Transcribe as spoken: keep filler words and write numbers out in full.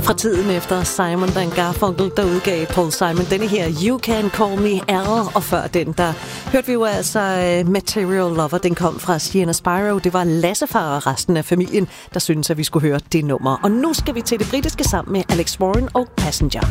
Fra tiden efter Simon and Garfunkel, der udgav Paul Simon denne her You Can Call Me Al, og før den, der hørte vi jo altså Material Lover, den kom fra Sienna Spyro. Det var Lassefar og resten af familien, der syntes, at vi skulle høre det nummer. Og nu skal vi til det britiske sammen med Alex Warren og Passenger.